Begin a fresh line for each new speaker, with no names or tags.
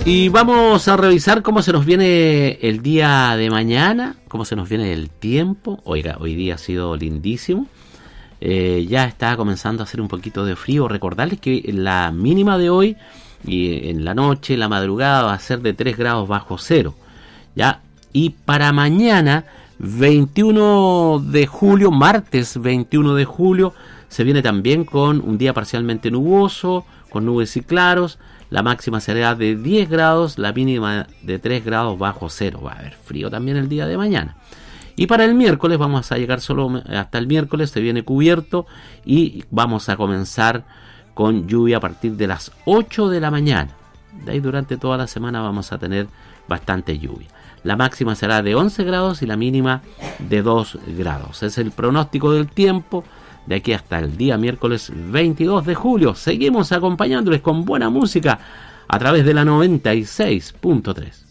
Y vamos a revisar cómo se nos viene el día de mañana, cómo se nos viene el tiempo. Oiga, hoy día ha sido lindísimo. Ya está comenzando a hacer un poquito de frío. Recordarles que la mínima de hoy y en la noche, la madrugada, va a ser de 3 grados bajo cero. ¿Ya? Y para mañana, 21 de julio, martes 21 de julio, se viene también con un día parcialmente nuboso, con nubes y claros. La máxima será de 10 grados, la mínima de 3 grados bajo cero. Va a haber frío también el día de mañana. Y para el miércoles, vamos a llegar solo hasta el miércoles, se viene cubierto y vamos a comenzar con lluvia a partir de las 8 de la mañana. De ahí durante toda la semana vamos a tener bastante lluvia. La máxima será de 11 grados y la mínima de 2 grados. Es el pronóstico del tiempo de aquí hasta el día miércoles 22 de julio. Seguimos acompañándoles con buena música a través de la 96.3.